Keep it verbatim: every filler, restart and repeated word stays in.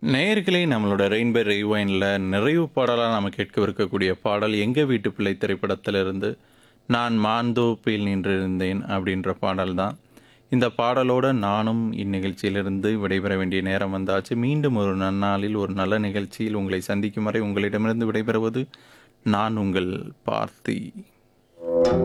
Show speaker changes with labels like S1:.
S1: நேயர்களே, நம்மளோட ரெயின்போ ரிவைன்ல நிறைவு பாடலா நாம கேட்கவிருக்கக்கூடிய பாடல் எங்க வீட்டு பிள்ளை திரைப்படத்திலிருந்து நான் மாந்தோப்பில் நின்றிருந்தேன் அப்படின்ற பாடல் தான். இந்த பாடலோட நானும் இந்நிகழ்ச்சியிலிருந்து விடைபெற வேண்டிய நேரம் வந்தாச்சு. மீண்டும் ஒரு நன்னாளில் ஒரு நல்ல நிகழ்ச்சியில் உங்களை சந்திக்கும் வரை உங்களிடமிருந்து விடைபெறுவது நான் உங்கள் பார்த்தி.